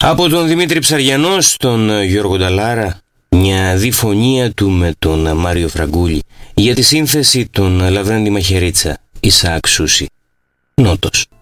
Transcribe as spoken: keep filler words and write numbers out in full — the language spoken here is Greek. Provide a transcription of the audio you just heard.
Από τον Δημήτρη Ψαριανό στον Γιώργο Νταλάρα, μια διφωνία του με τον Μάριο Φραγκούλη για τη σύνθεση των Λαβρέντη Μαχαιρίτσα, Ισαάκ Σούση, Νότος.